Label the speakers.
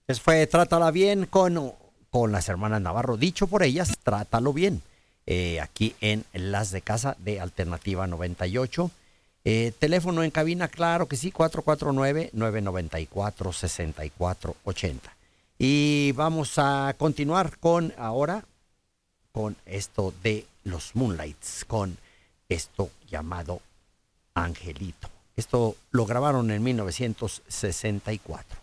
Speaker 1: Fue Trátala Bien con las hermanas Navarro. Dicho por ellas, trátalo bien. Aquí en Las de Casa de Alternativa 98. Teléfono en cabina, claro que sí, 449-994-6480. Y vamos a continuar ahora con esto de los Moonlights, con esto llamado Angelito. Esto lo grabaron en 1964.